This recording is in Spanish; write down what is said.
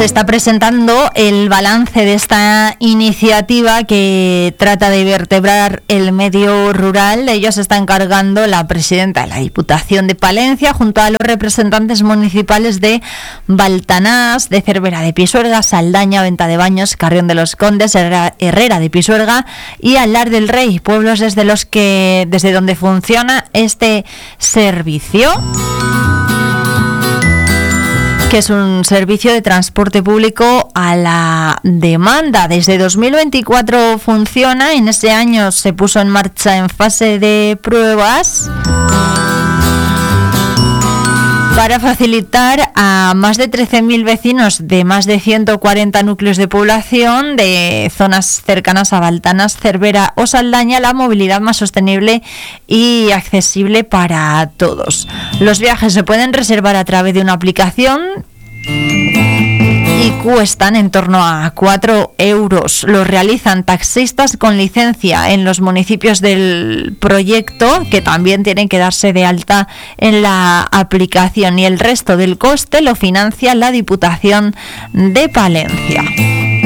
está presentando el balance de esta iniciativa que trata de vertebrar el medio rural. De ello se está encargando la presidenta de la Diputación de Palencia junto a los representantes municipales de Baltanás, de Cervera de Pisuerga, Saldaña, Venta de Baños, Carrión de los Condes, Herrera de Pisuerga y Alar del Rey, pueblos desde donde funciona este servicio, que es un servicio de transporte público a la demanda. Desde 2024 funciona, en ese año se puso en marcha en fase de pruebas para facilitar a más de 13.000 vecinos de más de 140 núcleos de población de zonas cercanas a Baltanás, Cervera o Saldaña la movilidad más sostenible y accesible para todos. Los viajes se pueden reservar a través de una aplicación y cuestan en torno a 4 euros. Los realizan taxistas con licencia en los municipios del proyecto, que también tienen que darse de alta en la aplicación, y el resto del coste lo financia la Diputación de Palencia.